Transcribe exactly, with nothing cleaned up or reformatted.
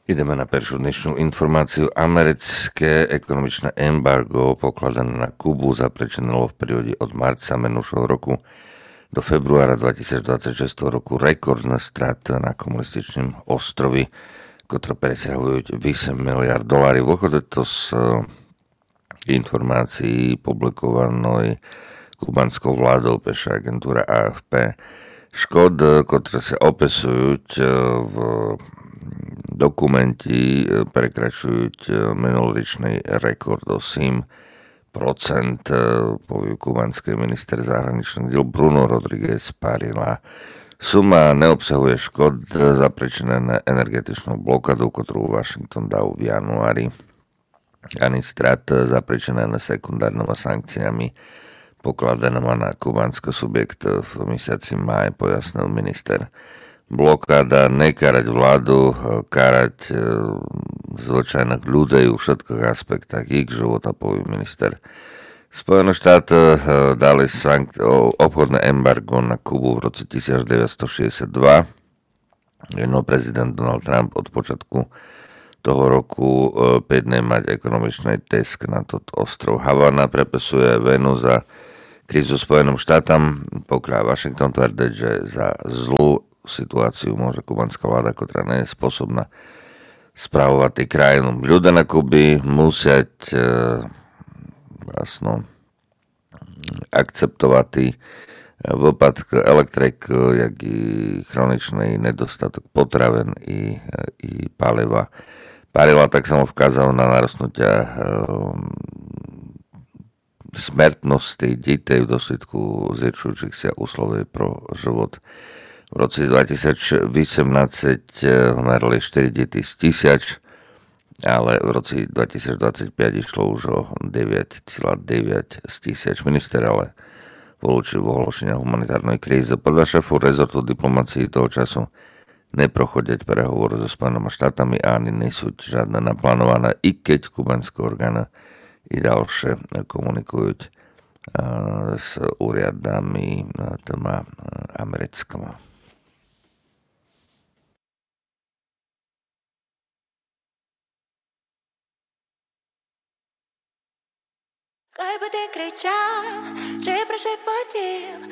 Ideme na peršiu dnešnú informáciu. Americké ekonomičné embargo pokladané na Kubu zaprečenilo v perióde od marca minulého roku do februára dvetisícdvadsaťšesť roku rekordné straty na komunističnom ostrovi, ktoré presahujú osem miliárd dolárov. Vychádza to z informácií publikovanej kubanskou vládou, píše agentúra á ef pé. Škod, ktoré sa opisujú v dokumenti, prekračujú minuloročný rekord o sedem procent, povie kubanský minister zahraničných diel Bruno Rodríguez Parilla. Suma neobsahuje škod zaprečené na energetičnú blokadu, ktorú Washington dal v januári, ani strat zaprečené na sekundárnymi sankciami pokladanými na kubanský subjekt v mesiaci máj, pojasnil minister. Blokáda nekarať vládu, karať zvyčajných ľudí v všetkých aspektách ich života, povie minister. Spojené štáty dali sankt- obchodné embargo na Kubu v roce devätnásťstošesťdesiatdva. No prezident Donald Trump od počiatku toho roku päť mať ekonomičný tisk na tot ostrov Havana, prepisuje venu za krízu Spojeným štátom, pokiaľ Washington tvrdí, že za zlú situáciu môže kubanská vláda, ktorá nie je spôsobná spravovať krajinu. Ľudia na Kuby musia e, vlastno akceptovať výpadk elektrik, jak i chroničný nedostatok potravín i, i paliva. Parilla tak samo vkázal na narastnutia e, smrtnosti detí v dôsledku zväčšujúcich sa úslovy pro život. V roce dvetisícosemnásť umreli štyri deti z tisíc, ale v roce dvetisícdvadsaťpäť išlo už o deväť celá deväť z tisíc. Minister ale vylúčil ohlášenia humanitárnej krízy. Podľa šéfu rezortu diplomácií toho času neprochodiť prehovory so Spojenými štátami a ani nesú žiadne naplánované, i keď kubanské orgány i ďalšie komunikujú s úriadami téma americkými. Как бы ты кричал, чи прошепотів,